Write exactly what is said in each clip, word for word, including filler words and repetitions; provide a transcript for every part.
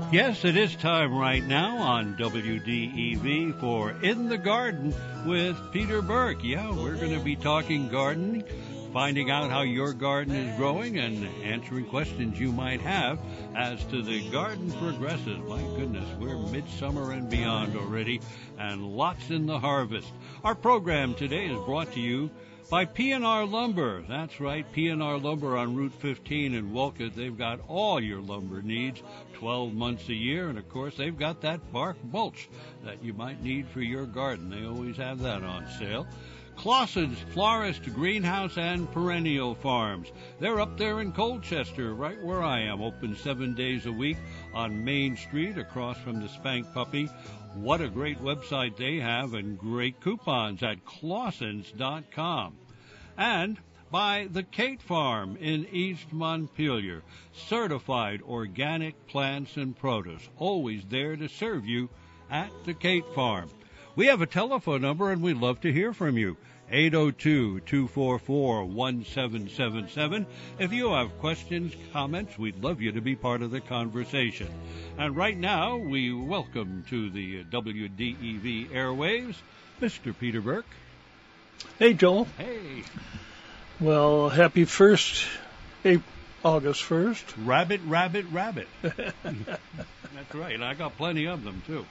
Yes, it is time right now on W D E V for In the Garden with Peter Burke. Yeah, we're going to be talking gardening, finding out how your garden is growing, and answering questions you might have as to the garden progresses. My goodness, we're midsummer and beyond already, and lots in the harvest. Our program today is brought to you by P and R Lumber. That's right, P and R Lumber on Route fifteen in Wolcott. They've got all your lumber needs, twelve months a year, and of course they've got that bark mulch that you might need for your garden. They always have that on sale. Clausen's Florist, Greenhouse, and Perennial Farms. They're up there in Colchester, right where I am, open seven days a week on Main Street across from the Spank Puppy. What a great website they have, and great coupons at clausens dot com. And by the Kate Farm in East Montpelier, certified organic plants and produce, always there to serve you at the Kate Farm. We have a telephone number, and we'd love to hear from you. eight oh two, two four four, one seven seven seven. If you have questions, comments, we'd love you to be part of the conversation. And right now, we welcome to the W D E V airwaves, Mister Peter Burke. Hey, Joel. Hey. Well, happy first, April, August first. Rabbit, rabbit, rabbit. That's right. And I got plenty of them, too.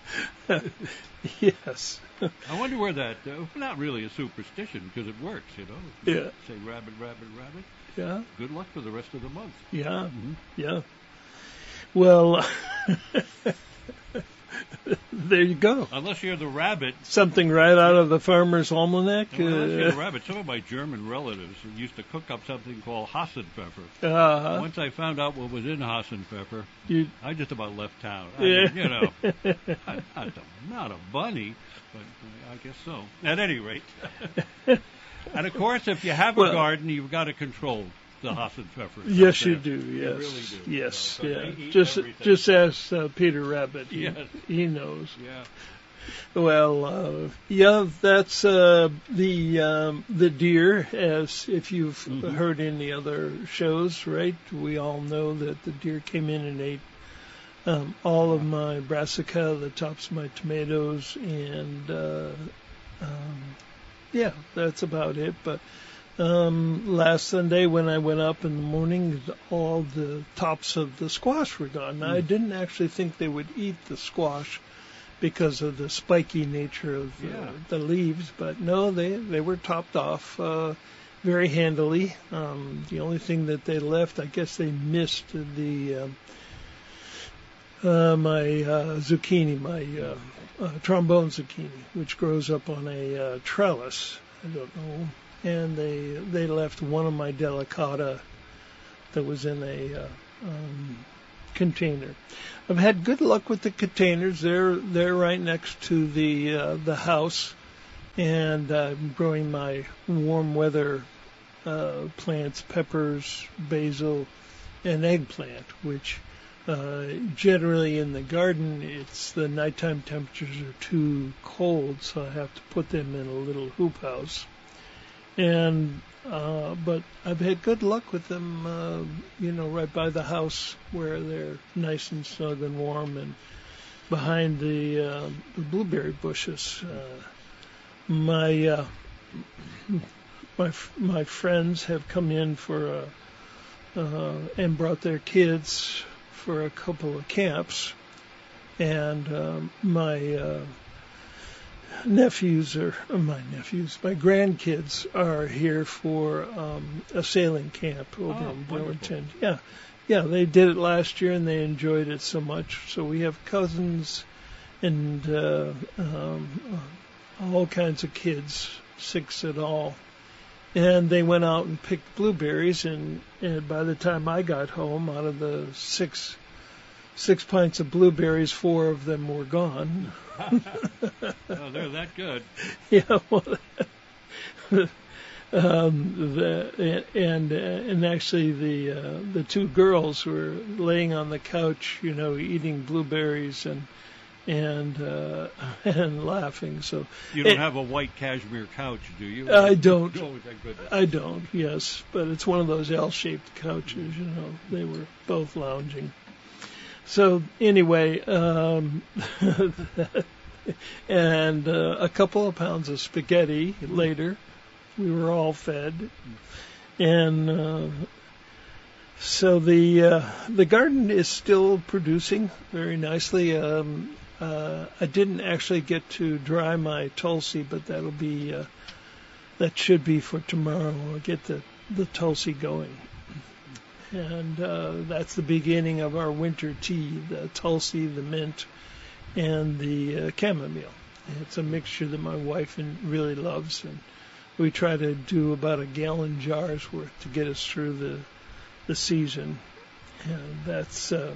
Yes. I wonder where that, uh, not really a superstition, because it works, you know. Yeah. Say rabbit, rabbit, rabbit. Yeah. Good luck for the rest of the month. Yeah. Mm-hmm. Yeah. Well, there you go. Unless you're the rabbit. Something right out of the Farmer's Almanac. Well, unless you're Uh, the rabbit. Some of my German relatives used to cook up something called Hassenpfeffer. uh, Once I found out what was in Hassenpfeffer, you, I just about left town. I Yeah. mean, you know, I'm not a, not a bunny, but I guess so. At any rate. And, of course, if you have a Well- garden, you've got to control the Hassenpfeffer. yes, you Out do. there. Yes. You really do. Yes. You know, so Yeah. they eat Just, everything. just ask uh, Peter Rabbit. He, Yes. he knows. Yeah. Well, uh, yeah, that's uh, the um, the deer. As if you've Mhm. heard any other shows, right? We all know that the deer came in and ate um, all of my brassica, the tops of my tomatoes, and uh, um, yeah, that's about it. But um, last Sunday when I went up in the morning, all the tops of the squash were gone. Now, I Mm. didn't actually think they would eat the squash because of the spiky nature of the, Yeah. the leaves, but no, they they were topped off uh, very handily. Um, the only thing that they left, I guess they missed the um, uh, my uh, zucchini, my uh, uh, trombone zucchini, which grows up on a uh, trellis. I don't know, and they they left one of my delicata that was in a uh, um, container. I've had good luck with the containers. They're they're right next to the uh, the house, and I'm growing my warm weather uh, plants, peppers, basil, and eggplant. Which uh, generally in the garden, it's the nighttime temperatures are too cold, so I have to put them in a little hoop house. And uh, but I've had good luck with them, uh, you know, right by the house where they're nice and snug and warm, and behind the, uh, the blueberry bushes. Uh, my uh, my my friends have come in for a, uh, and brought their kids for a couple of camps, and um, my uh, nephews are uh, my nephews, my grandkids are here for um, a sailing camp over Oh, in wonderful. Burlington. Yeah, yeah, they did it last year and they enjoyed it so much. So we have cousins and uh, um, all kinds of kids, six at all. And they went out and picked blueberries, and, and by the time I got home, out of the six six pints of blueberries, four of them were gone. Oh, they're that good. Yeah, well, um, the, and and actually the uh, the two girls were laying on the couch, you know, eating blueberries and and uh, and laughing. So You don't it- have a white cashmere couch, do you? I don't. Oh, thank goodness. I don't, yes, but it's one of those L-shaped couches, you know. They were both lounging. so anyway, um, and uh, a couple of pounds of spaghetti later. We were all fed, and uh, so the uh, the garden is still producing very nicely. Um, uh, I didn't actually get to dry my Tulsi, but that'll be uh, that should be for tomorrow. I'll get the the Tulsi going, and uh, that's the beginning of our winter tea: the Tulsi, the mint, and the uh, chamomile. It's a mixture that my wife really loves, and we try to do about a gallon jar's worth to get us through the the season, and that's uh,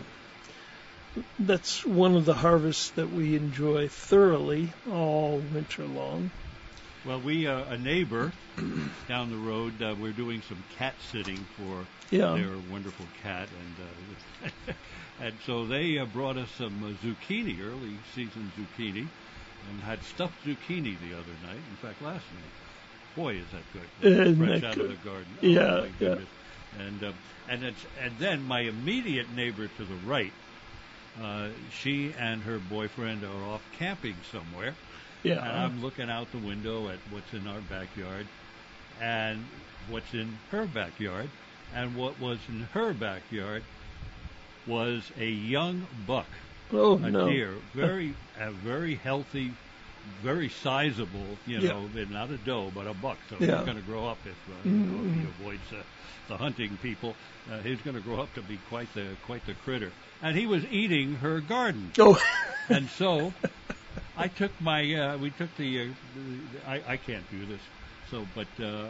that's one of the harvests that we enjoy thoroughly all winter long. Well, we uh, a neighbor down the road. Uh, we're doing some cat sitting for Yeah. their wonderful cat, and uh, and so they uh, brought us some uh, zucchini, early season zucchini, and had stuffed zucchini the other night. In fact, last night. Boy, is that good! Isn't Fresh that out good? of the garden. Yeah, Oh, my yeah. goodness. And uh, and it's and then my immediate neighbor to the right, uh, she and her boyfriend are off camping somewhere. Yeah. And I'm looking out the window at what's in our backyard, and what's in her backyard, and what was in her backyard was a young buck, oh a no. deer, very a very healthy, very sizable, you Yeah. know, not a doe, but a buck. So Yeah. he's going to grow up if, uh, you know, if he avoids uh, the hunting people. Uh, he's going to grow up to be quite the quite the critter. And he was eating her garden. Oh. And so I took my, uh, we took the, uh, the I, I can't do this. So, but uh, uh,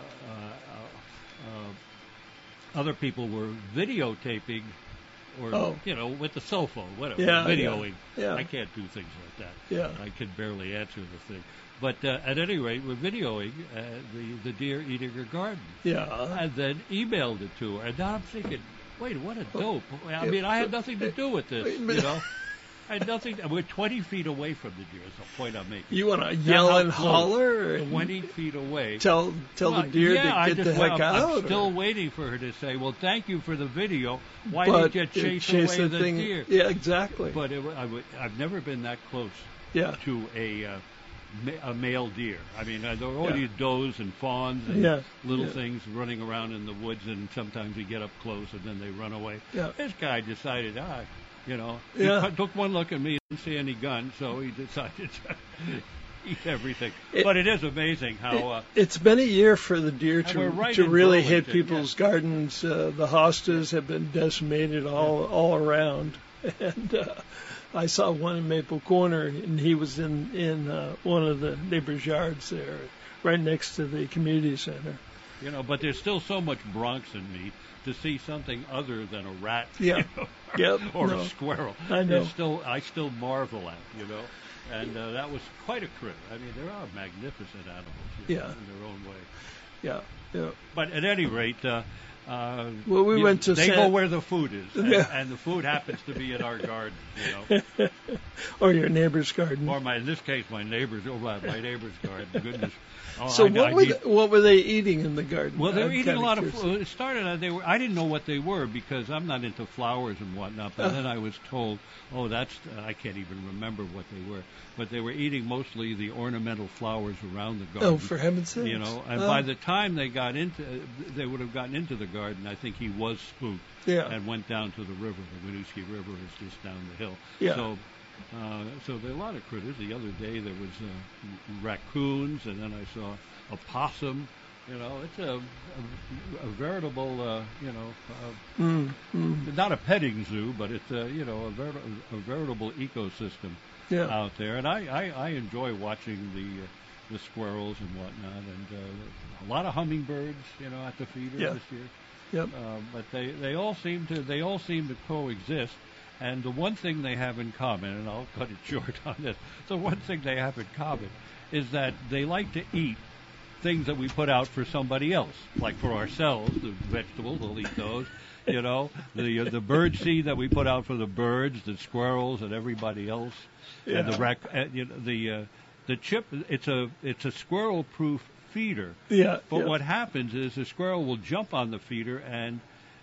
uh, other people were videotaping, or Oh. you know, with the cell phone, whatever, Yeah, videoing. yeah, yeah. I can't do things like that. Yeah. I could barely answer the thing. But uh, at any rate, we're videoing uh, the the deer eating her garden, Yeah. and then emailed it to her. And now I'm thinking, wait, what a dope! I mean, I had nothing to do with this, Wait a you minute. know. I had nothing. We're twenty feet away from the deer. Is the point I'm making. You want to That's yell how and close. holler and Twenty feet away. tell tell Well, the deer yeah, I to get just, the heck I'm, out? I'm still or- waiting for her to say, "Well, thank you for the video. Why but did you chase, chase away the the thing? deer?" Yeah, exactly. But it, wa- I would, I've never been that close yeah. to a uh, ma- a male deer. I mean, uh, there are all Yeah. these does and fawns and Yeah, little yeah. things running around in the woods, and sometimes we get up close and then they run away. Yeah. This guy decided, ah, you know, he Yeah. cu- took one look at me, didn't see any gun, so he decided to eat everything. It- but it is amazing how. Uh, It's been a year for the deer And we're to right to in really hit Burlington, people's gardens. Uh, the hostas have been decimated all all around, and uh, I saw one in Maple Corner, and he was in in uh, one of the neighbors' yards there, right next to the community center. You know, but there's still so much Bronx in me to see something other than a rat, Yeah. you know, Yep. or No. a squirrel. I know. It's still, I still marvel at, you know, and uh, that was quite a critter. I mean, there are magnificent animals, you know, Yeah. in their own way. Yeah, yeah. But at any rate, uh, uh, Well, we you- went to they San- go where the food is, and, Yeah. and the food happens to be in our garden, you know. Or your neighbor's garden. Or my, in this case, my neighbor's, oh, my, my neighbor's garden. Goodness. Oh, So I- what I were need- they, what were they eating in the garden? Well, they were I'm eating a kinda lot of curious. food. It started out, they were, I didn't know what they were because I'm not into flowers and whatnot, but Uh. then I was told, oh, that's, I can't even remember what they were, but they were eating mostly the ornamental flowers around the garden. Oh, for heaven's sake! You know, and Uh, by the time they got into, they would have gotten into the garden, I think he was spooked yeah, and went down to the river. The Winooski River is just down the hill. Yeah. So, uh, so there are a lot of critters. The other day there was uh, raccoons, and then I saw a possum. You know, it's a, a, a veritable, uh, you know, uh, mm, mm, not a petting zoo, but it's a, you know, a, ver- a veritable ecosystem yeah, out there. And I, I, I enjoy watching the uh, the squirrels and whatnot, and uh, a lot of hummingbirds, you know, at the feeder Yeah. this year. yep, Uh, but they, they all seem to they all seem to coexist. And the one thing they have in common, and I'll cut it short on this, the one thing they have in common is that they like to eat things that we put out for somebody else, like for ourselves, the vegetables, we'll eat those. You know, the uh, the bird seed that we put out for the birds, the squirrels, and everybody else, and the Yeah. rac- uh, you know, the uh, the chip. It's a it's a squirrel-proof feeder. yeah. But yeah. what happens is the squirrel will jump on the feeder and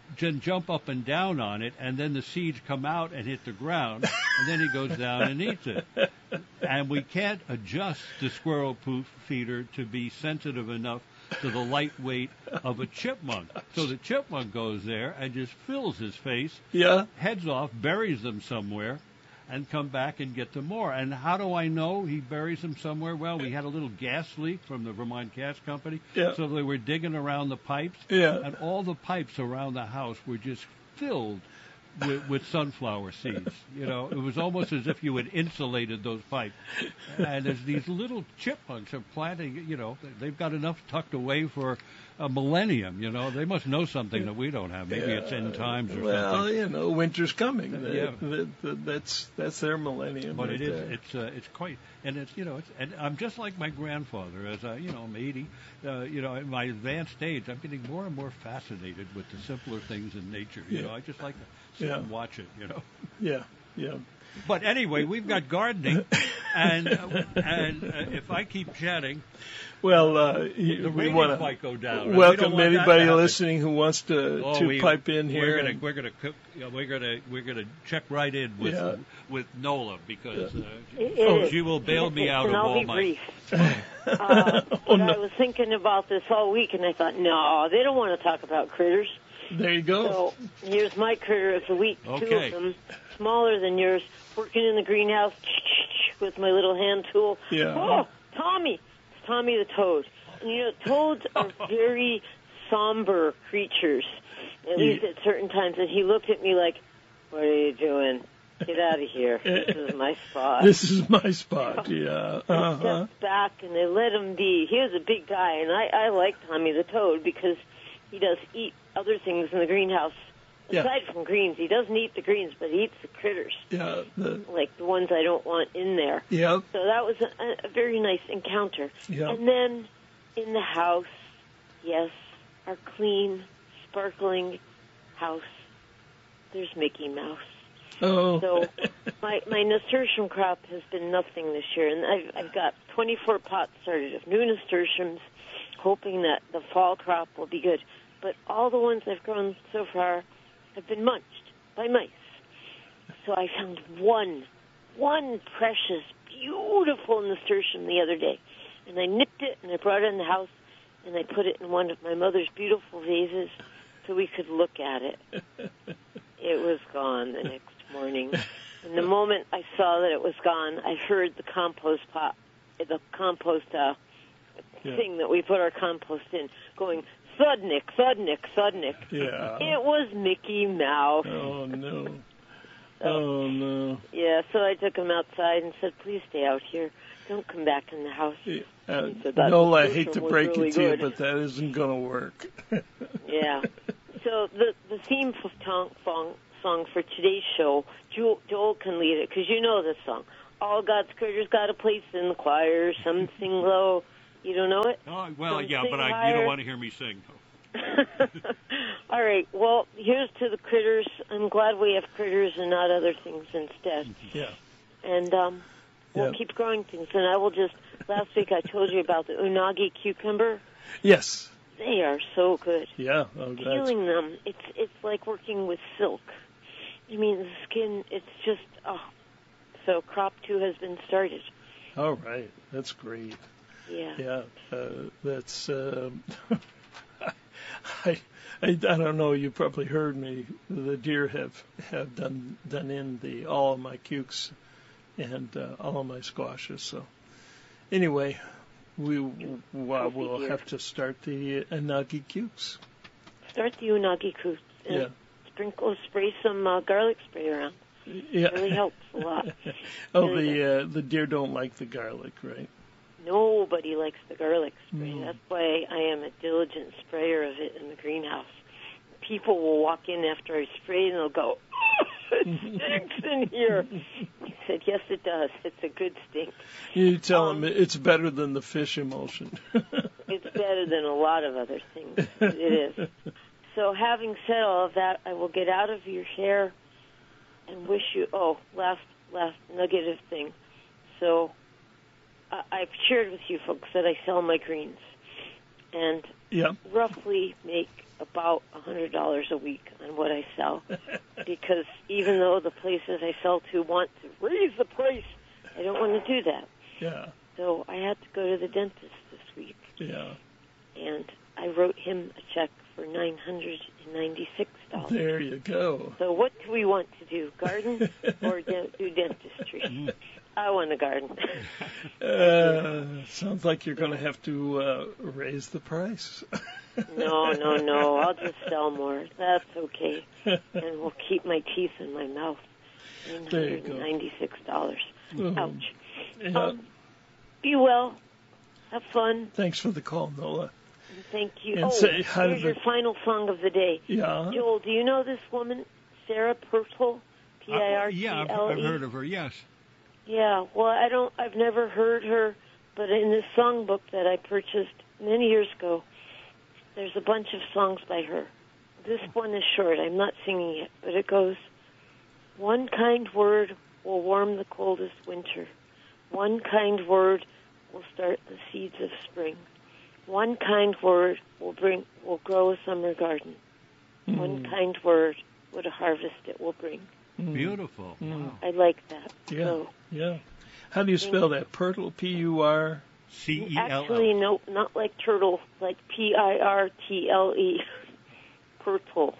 j- jump up and down on it, and then the seeds come out and hit the ground, and then he goes down and eats it. And we can't adjust the squirrel poof feeder to be sensitive enough to the light weight of a chipmunk. So the chipmunk goes there and just fills his face, Yeah. heads off, buries them somewhere, and come back and get them more. And how do I know he buries them somewhere? Well, we had a little gas leak from the Vermont Gas Company, Yeah. so they were digging around the pipes, Yeah. and all the pipes around the house were just filled with, with sunflower seeds. You know, it was almost as if you had insulated those pipes. And there's these little chipmunks are planting, you know, they've got enough tucked away for a millennium, you know. They must know something that we don't have. Maybe it's end times or well, something. you know, winter's coming. Yeah. That- that- that- that's that's their millennium. But right it is, there. it's uh, it's quite, and it's, you know, it's, and I'm just like my grandfather. As I, you know, I'm eighty, uh, you know, in my advanced age, I'm getting more and more fascinated with the simpler things in nature. You Yeah. know, I just like to sit Yeah. and watch it, you know. Yeah, yeah. But anyway, we've got gardening, and uh, and uh, if I keep chatting, Well, uh, the we ratings want might to go down. and we don't welcome want that to anybody happen. listening who wants to, Oh, to we, pipe in here. We're gonna and- we're gonna cook, you know, we're gonna we're gonna check right in with Yeah. with Nola because uh, It oh, is. she will bail me out and of I'll all be my. brief. Uh, Oh, but no. I was thinking about this all week, and I thought, no, they don't want to talk about critters. There you go. So here's my critter of the week. Two Okay. of them, smaller than yours, working in the greenhouse with my little hand tool. Yeah. Oh, Tommy. It's Tommy the toad. And you know, toads are very somber creatures, at least at certain times. And he looked at me like, what are you doing? Get out of here. This is my spot. This is my spot. Yeah. I Uh-huh. stepped back and they let him be. He was a big guy, and I, I like Tommy the toad because he does eat other things in the greenhouse. Yeah. Aside from greens, he doesn't eat the greens, but he eats the critters, Yeah. The, like the ones I don't want in there. yeah. So that was a, a very nice encounter. Yeah. And then in the house, yes, our clean, sparkling house, there's Mickey Mouse. Oh. So my my nasturtium crop has been nothing this year, and I've I've got twenty-four pots started of new nasturtiums, hoping that the fall crop will be good. But all the ones I've grown so far have been munched by mice. So I found one, one precious, beautiful nasturtium the other day, and I nipped it and I brought it in the house and I put it in one of my mother's beautiful vases so we could look at it. It was gone the next morning. And the moment I saw that it was gone, I heard the compost pot, the compost uh, Yeah. thing that we put our compost in, going, Thudnick, Thudnick, Thudnick. Yeah. It was Mickey Mouse. Oh, no. Oh, no. Yeah, so I took him outside and said, please stay out here. Don't come back in the house. Yeah. Uh, He said, "That Noel, I nasturtium hate to was break really it to you, good." but that isn't going to work. Yeah. So the the theme for tong, song, song for today's show, Joel, Joel can lead it, because you know this song. All God's critters got a place in the choir. Some sing low. You don't know it? Oh, well, Some yeah, sing but I, you higher. don't want to hear me sing. All right. Well, here's to the critters. I'm glad we have critters and not other things instead. Yeah. And um, we'll Yeah. keep growing things. And I will just, last week I told you about the unagi cucumber. Yes. They are so good. Yeah. Oh, that's, Peeling them, it's it's like working with silk. I mean, the skin, it's just, oh. So crop two has been started. all right. That's great. Yeah. Yeah. Uh, that's. Um, I, I I don't know. You probably heard me. The deer have have done done in the all of my cukes and uh, all of my squashes. So anyway, we w- w- will have to start the unagi cukes. Start the unagi coots and Yeah. sprinkle, spray some uh, garlic spray around. Yeah. It really helps a lot. Oh, Really the uh, the deer don't like the garlic, right? Nobody likes the garlic spray. Mm. That's why I am a diligent sprayer of it in the greenhouse. People will walk in after I spray and they'll go, oh, it stinks in here. I said, yes, it does. It's a good stink. You tell Um, them it's better than the fish emulsion. It's better than a lot of other things. It is. So having said all of that, I will get out of your hair and wish you, oh, last, last nugget of thing. So uh, I've shared with you folks that I sell my greens and Yeah. roughly make about one hundred dollars a week on what I sell because even though the places I sell to want to raise the price, I don't want to do that. Yeah. So I had to go to the dentist this week. Yeah. And I wrote him a check for nine hundred ninety-six dollars. There you go. So what do we want to do, garden or de- do dentistry? I want a garden. uh, sounds like you're going to have to uh, raise the price. No, no, no. I'll just sell more. That's okay. And we'll keep my teeth in my mouth. nine hundred ninety-six dollars. Ouch. Yeah. Um, be well. Have fun. Thanks for the call, Nola. And thank you. And oh, say hi here's to your the... final song of the day. Yeah. Joel, do you know this woman, Sarah Pirtle? P I R T L E? Uh, yeah, I've, I've heard of her, yes. Yeah, well, I don't, I've never heard her, but in this songbook that I purchased many years ago, there's a bunch of songs by her. This one is short. I'm not singing it, but it goes, one kind word will warm the coldest winter. One kind word will start the seeds of spring. One kind word will bring, will grow a summer garden. Mm. One kind word, what a harvest it will bring. Mm. Beautiful. Mm. Wow. I like that. Yeah, so, yeah. How do you spell that? Pirtle, P U R? C E L L. Actually, no, not like turtle, like P I R T L E. Pirtle.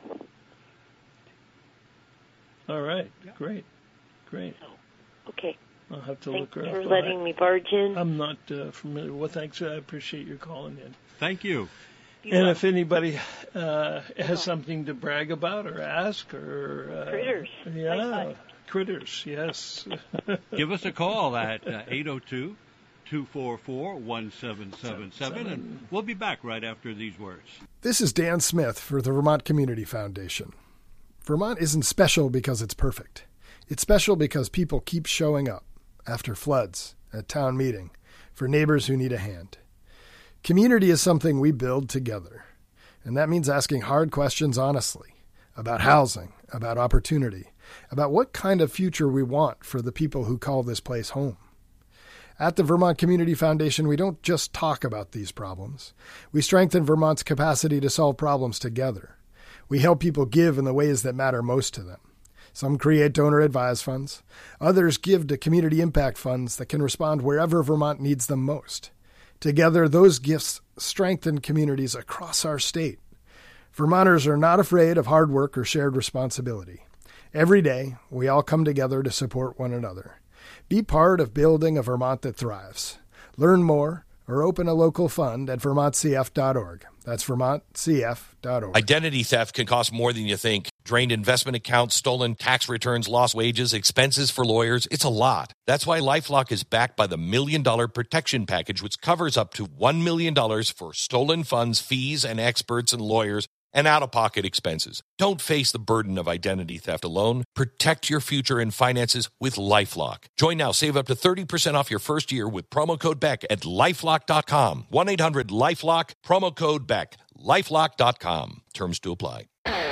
All right, great, great. So, okay. I'll have to Thanks look her up. for letting me barge in. I'm not uh, familiar. Well, thanks. I appreciate your calling in. Thank you. Be and well. if anybody uh, has something to brag about or ask or... Uh, critters. Yeah, critters, yes. Give us a call at uh, eight oh two, two four four, one seven seven seven, and we'll be back right after these words. This is Dan Smith for the Vermont Community Foundation. Vermont isn't special because it's perfect. It's special because people keep showing up after floods, at town meeting, for neighbors who need a hand. Community is something we build together, and that means asking hard questions honestly about housing, about opportunity, about what kind of future we want for the people who call this place home. At the Vermont Community Foundation, we don't just talk about these problems. We strengthen Vermont's capacity to solve problems together. We help people give in the ways that matter most to them. Some create donor-advised funds. Others give to community impact funds that can respond wherever Vermont needs them most. Together, those gifts strengthen communities across our state. Vermonters are not afraid of hard work or shared responsibility. Every day, we all come together to support one another. Be part of building a Vermont that thrives. Learn more or open a local fund at vermont c f dot org. That's vermont c f dot org. Identity theft can cost more than you think. Drained investment accounts, stolen tax returns, lost wages, expenses for lawyers. It's a lot. That's why LifeLock is backed by the Million Dollar Protection Package, which covers up to one million dollars for stolen funds, fees, and experts and lawyers, and out-of-pocket expenses. Don't face the burden of identity theft alone. Protect your future and finances with LifeLock. Join now. Save up to thirty percent off your first year with promo code Beck at lifelock dot com. one eight hundred lifelock, promo code Beck. lifelock dot com. Terms to apply.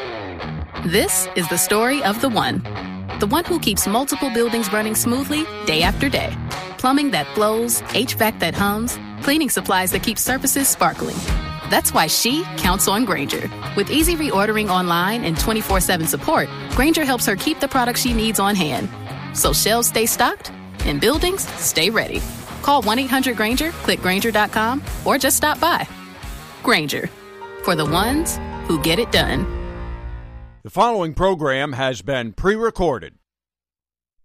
This is the story of the one. The one who keeps multiple buildings running smoothly day after day. Plumbing that flows, H V A C that hums, cleaning supplies that keep surfaces sparkling. That's why she counts on Grainger. With easy reordering online and twenty-four seven support, Grainger helps her keep the products she needs on hand. So shelves stay stocked and buildings stay ready. Call one eight hundred Grainger, click Grainger dot com, or just stop by. Grainger, for the ones who get it done. The following program has been pre-recorded.